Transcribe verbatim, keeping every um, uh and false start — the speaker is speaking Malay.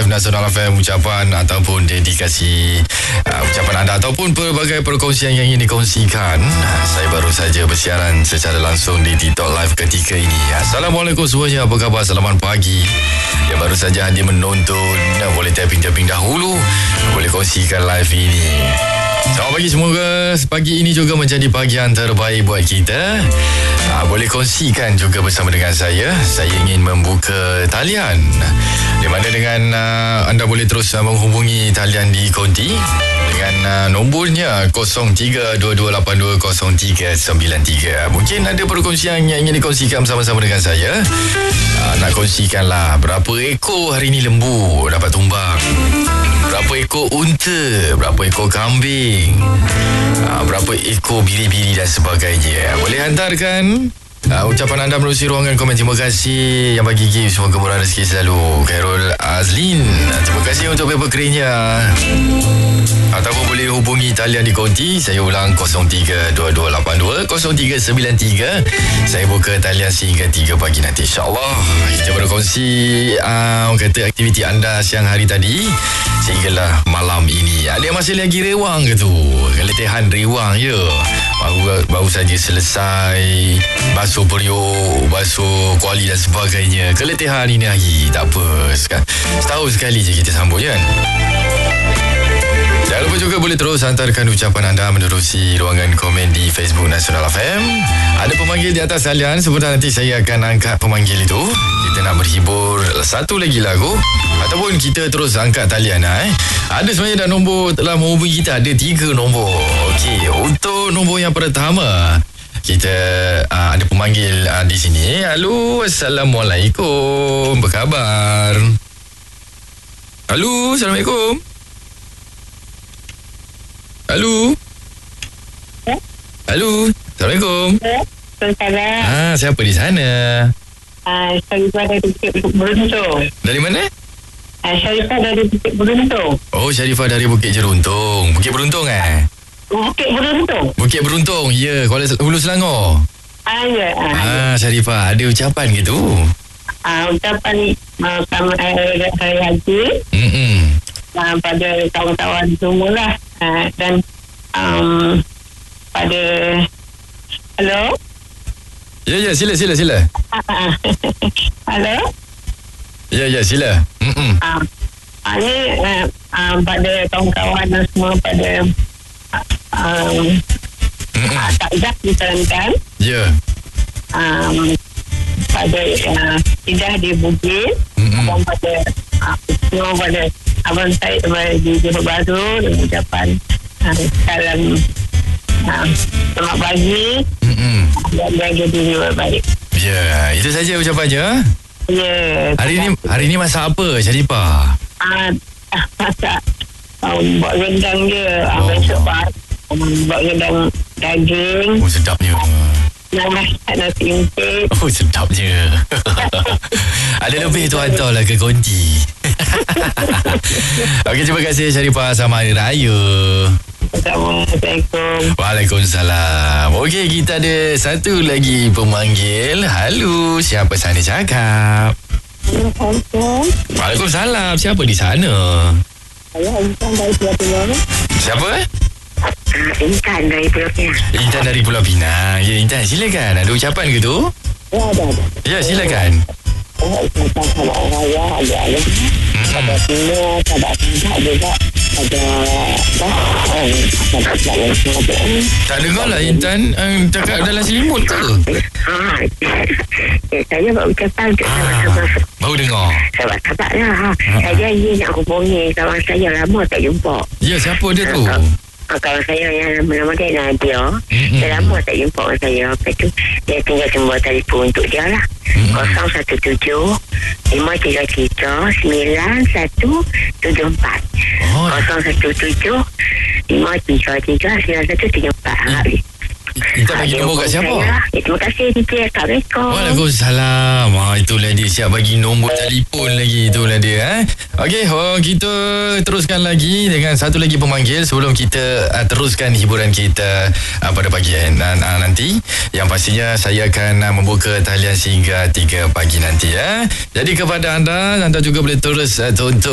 Live Nasional F M, ucapan ataupun dedikasi uh, ucapan anda ataupun pelbagai perkongsian yang ingin dikongsikan. Saya baru saja bersiaran secara langsung di TikTok Live ketika ini. Assalamualaikum semuanya, apa khabar? Selamat pagi. Yang baru saja hadir menonton, boleh tapping-tapping dahulu, boleh kongsikan live ini. Selamat pagi, semoga pagi ini juga menjadi pagi yang terbaik buat kita. uh, Boleh kongsikan juga bersama dengan saya. Saya ingin membuka talian, di mana dengan uh, anda boleh terus uh, menghubungi talian di konti dengan uh, nombornya kosong tiga dua dua lapan dua kosong tiga sembilan tiga. Mungkin ada perkongsian yang ingin dikongsikan bersama-sama dengan saya. uh, Nak kongsikanlah berapa ekor hari ni lembu dapat tumbang, berapa ekor unta, berapa ekor kambing, aa, berapa ekor biri-biri dan sebagainya. Boleh hantarkan aa, ucapan anda melalui ruangan komen. Terima kasih yang bagi gift, semoga murah rezeki selalu. Khairul Azlin, terima kasih untuk paper crane-nya. Ataupun boleh hubungi talian di konti. Saya ulang kosong tiga dua dua lapan dua kosong tiga sembilan tiga. Saya buka talian sehingga tiga pagi nanti, InsyaAllah. Kita berkongsi uh, kata aktiviti anda siang hari tadi sehinggalah malam ini. Ada yang masih lagi rewang ke tu? Keletihan rewang je. Baru, baru saja selesai basuh periuk, basuh kuali dan sebagainya. Keletihan ini lagi. Tak apa. Setahun sekali je kita sambut, kan? Jangan lupa juga boleh terus hantarkan ucapan anda menerusi ruangan komen di Facebook Nasional F M. Ada pemanggil di atas talian. Sebentar nanti saya akan angkat pemanggil itu. Kita nak berhibur satu lagi lagu ataupun kita terus angkat talian. Eh. Ada sebenarnya dah nombor telah menghubungi kita. Ada tiga nombor. Okey, untuk nombor yang pertama, kita uh, ada pemanggil uh, di sini. Halo, Assalamualaikum. Apa khabar? Halo, Assalamualaikum. Halo. Ya? Halo. Assalamualaikum. Ya, Assalamualaikum. Ah, siapa di sana? Ah, Syarifah dari Bukit Beruntung. Dari mana? Ah, Syarifah dari Bukit Beruntung. Oh, Syarifah dari Bukit Jeruntung. Bukit Beruntung eh? Bukit Beruntung. Bukit Beruntung. Ya, Kuala Hulu Selangor. Ah, ya. Ah, Ah, Syarifah, ada ucapan gitu? ah ucapan uh, sama uh, Hari Haji Hmm. uh, pada kawan-kawan semua lah. Uh, dan um, pada hello. Ya, ya, sila, sila, sila. Hello. Ya, ya, sila. Hmm. Ah, uh, ni uh, uh, pada kawan-kawan dan semua pada uh, um, Hmm. uh, takzah disarankan. Ya. Um, pada uh, Idah di Bugis, Hmm. abang pada uh, semua pada abang saya di Johor Bahru dengan ucapan uh, salam uh, selamat pagi Hmm. dan jaga diri baik-baik. Ya, itu saja ucapannya. Ya. Hari ni hari ni masak apa, Syarifah? Ah, uh, masak um, buat rendang je. Oh. Oh. Besok um, buat rendang daging. Oh, sedapnya. Masak nasi impit. Oh, sedapnya. Ada lebih tu hantarlah ke konti. Okey, terima kasih Syarifah. Selamat Hari Raya. Assalamualaikum. Waalaikumsalam. Okey, kita ada satu lagi pemanggil. Halo, siapa sana cakap? Assalamualaikum. Waalaikumsalam. Siapa di sana? Saya Intan dari Pulau Pinang. Siapa? Ah, Intan dari Pulau Pinang. Intan dari Pulau Pinang. Ya, Intan, silakan. Ada ucapan ke tu? Ya, ada, ada. Ya, silakan. Saya ucapkan selamat Hari Raya, ada ayah. Ada Tino, ada Tino juga. Ada apa? Ada Selamat Semua. Tak dengar lah Intan um, cakap dalam selimut ke? Ah, saya buat ucapan untuk sahabat-sahabat. Baru dengar. Sahabat-sahabat lah. Saya janji nak hubungi kawan saya lama tak jumpa. Ya, siapa dia tu? Ah, kawan saya yang nama dia Nadia. Mm-mm. Dah lama tak jumpa dengan saya. Lepas tu dia tinggal semua telefon untuk dia lah. kosong satu tujuh lima tiga tiga sembilan satu tujuh empat. Oh. kosong satu tujuh lima tiga tiga sembilan satu tujuh empat. Intan bagi nombor kat siapa? Eh, terima kasih D J. Assalamualaikum. Waalaikumsalam. Ah, itulah dia, siap bagi nombor telefon lagi. Itulah dia. Eh? Okey, oh, kita teruskan lagi dengan satu lagi pemanggil sebelum kita uh, teruskan hiburan kita uh, pada pagi uh, nanti. Yang pastinya saya akan uh, membuka talian sehingga tiga pagi nanti. Eh? Jadi kepada anda, anda juga boleh terus uh, untuk